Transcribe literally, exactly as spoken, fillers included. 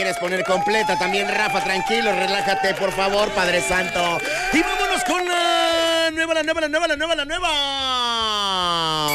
quieres poner completa también, Rafa, tranquilo, relájate, por favor, Padre Santo. Y vámonos con la nueva, la nueva, la nueva, la nueva, la nueva.